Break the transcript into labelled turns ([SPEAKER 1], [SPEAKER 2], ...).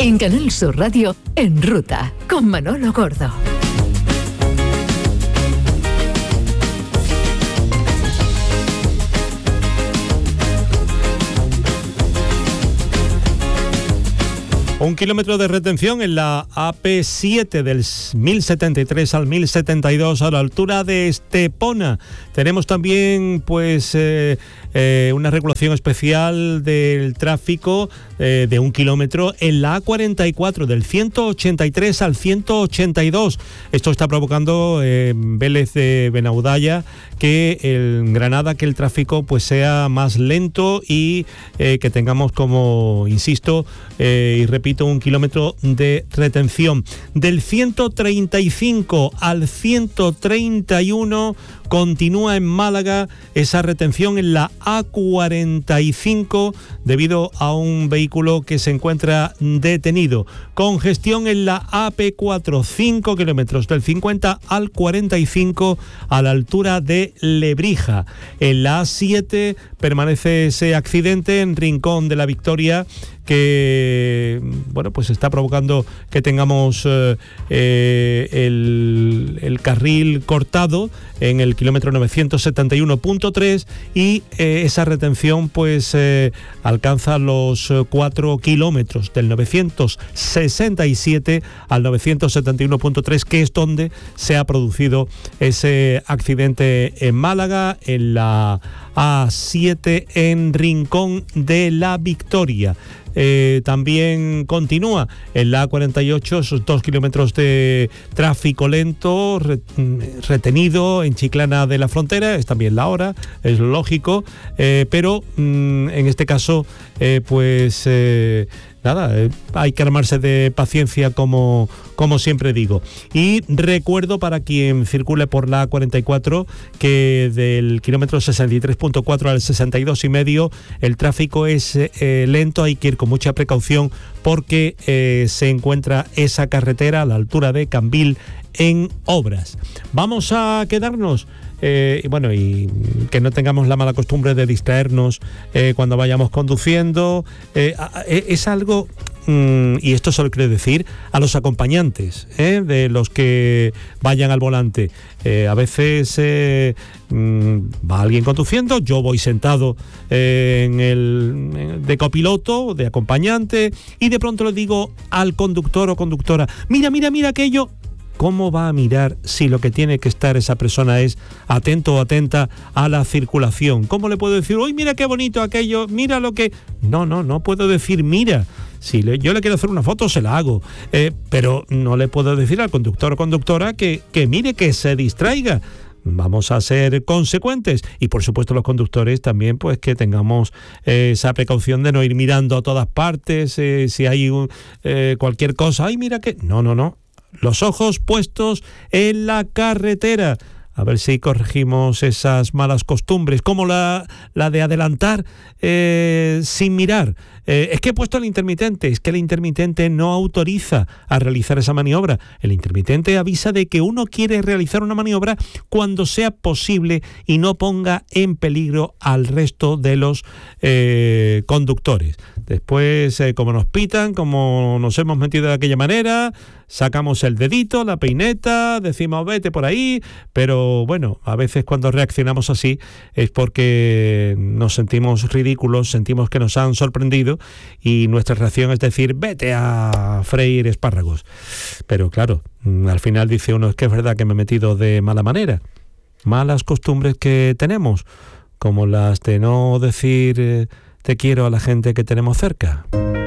[SPEAKER 1] En Canal Sur Radio, En Ruta, con Manolo Gordo.
[SPEAKER 2] Un kilómetro de retención en la AP7 del 1073 al 1072 a la altura de Estepona. Tenemos también una regulación especial del tráfico de 1 kilómetro en la A44 del 183 al 182. Esto está provocando Vélez de Benaudalla que en Granada que el tráfico sea más lento y que tengamos, como insisto y repito, 1 kilómetro de retención. Del 135 al 131 continúa en Málaga esa retención en la A45 debido a un vehículo que se encuentra detenido. Congestión en la AP4, 5 kilómetros del 50 al 45 a la altura de Lebrija. En la A7 permanece ese accidente en Rincón de la Victoria que está provocando que tengamos el carril cortado en el kilómetro 971.3 y esa retención alcanza los 4 kilómetros del 967 al 971.3, que es donde se ha producido ese accidente en Málaga, en la A7 en Rincón de la Victoria. También continúa en la A48 esos 2 kilómetros de tráfico lento retenido en Chiclana de la Frontera. Es también la hora, es lógico, pero en este caso hay que armarse de paciencia como siempre digo. Y recuerdo para quien circule por la A44 que del kilómetro 63.4 al 62,5 el tráfico es lento, hay que ir con mucha precaución porque se encuentra esa carretera a la altura de Cambil en obras. Vamos a quedarnos y que no tengamos la mala costumbre de distraernos cuando vayamos conduciendo. Es algo, y esto se lo quiero decir a los acompañantes de los que vayan al volante. A veces va alguien conduciendo, yo voy sentado de copiloto, de acompañante, y de pronto le digo al conductor o conductora, mira aquello. ¿Cómo va a mirar si lo que tiene que estar esa persona es atento o atenta a la circulación? ¿Cómo le puedo decir, uy, mira qué bonito aquello, mira lo que...? No puedo decir mira. Si yo le quiero hacer una foto, se la hago. Pero no le puedo decir al conductor o conductora que mire, que se distraiga. Vamos a ser consecuentes y por supuesto los conductores también que tengamos esa precaución de no ir mirando a todas partes si hay cualquier cosa. Ay, mira que... No. Los ojos puestos en la carretera. A ver si corregimos esas malas costumbres, como la de adelantar sin mirar. Es que he puesto el intermitente, es que el intermitente no autoriza a realizar esa maniobra. El intermitente avisa de que uno quiere realizar una maniobra cuando sea posible y no ponga en peligro al resto de los conductores. Después, como nos pitan, como nos hemos metido de aquella manera, sacamos el dedito, la peineta, decimos vete por ahí, pero bueno, a veces cuando reaccionamos así es porque nos sentimos ridículos, sentimos que nos han sorprendido y nuestra reacción es decir, vete a freír espárragos. Pero claro, al final dice uno, es que es verdad que me he metido de mala manera. Malas costumbres que tenemos, como las de no decir te quiero a la gente que tenemos cerca.